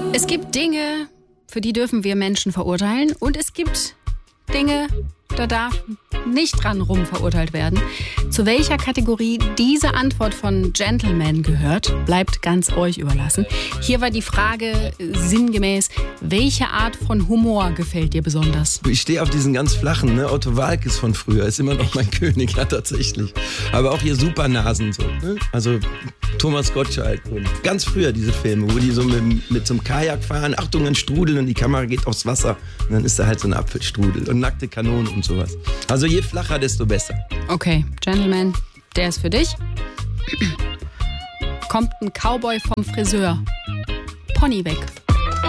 Es gibt Dinge, für die dürfen wir Menschen verurteilen. Und es gibt Dinge, da darf nicht dran rum verurteilt werden. Zu welcher Kategorie diese Antwort von Gentleman gehört, bleibt ganz euch überlassen. Hier war die Frage sinngemäß, welche Art von Humor gefällt dir besonders? Ich stehe auf diesen ganz flachen, ne? Otto Waalkes von früher ist immer noch mein König, ja tatsächlich. Aber auch hier Supernasen so, ne? Also Thomas Gottschalk und ganz früher diese Filme, wo die so mit so einem Kajak fahren, Achtung, ein Strudel und die Kamera geht aufs Wasser und dann ist da halt so ein Apfelstrudel und nackte Kanonen und sowas. Also je flacher, desto besser. Okay, Gentleman, der ist für dich. Kommt ein Cowboy vom Friseur. Pony weg.